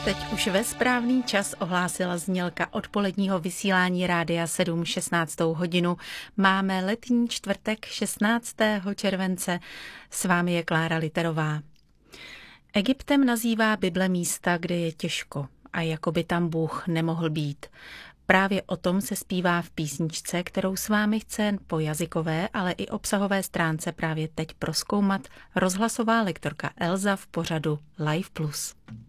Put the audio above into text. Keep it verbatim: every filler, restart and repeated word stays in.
Teď už ve správný čas ohlásila znělka odpoledního vysílání Rádia sedm šestnáctou hodinu. Máme letní čtvrtek šestnáctého července. S vámi je Klára Literová. Egyptem nazývá Bible místa, kde je těžko a jako by tam Bůh nemohl být. Právě o tom se zpívá v písničce, kterou s vámi chce po jazykové, ale i obsahové stránce právě teď prozkoumat rozhlasová lektorka Elza v pořadu Live Plus.